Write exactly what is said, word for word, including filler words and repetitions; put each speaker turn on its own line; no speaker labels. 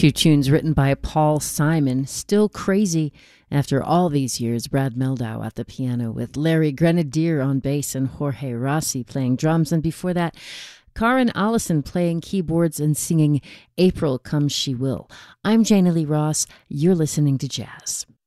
Two tunes written by Paul Simon, Still Crazy after all these years. Brad Mehldau at the piano with Larry Grenadier on bass and Jorge Rossi playing drums. And before that, Karen Allison playing keyboards and singing April Come She Will. I'm Jana Lee Ross. You're listening to Jazz.